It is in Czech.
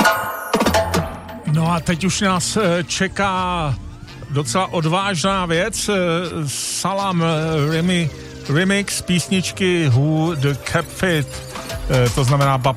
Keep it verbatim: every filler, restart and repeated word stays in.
No a teď už nás čeká docela odvážná věc. Salam Remi, remix písničky Who the Kept Fit. To znamená Bab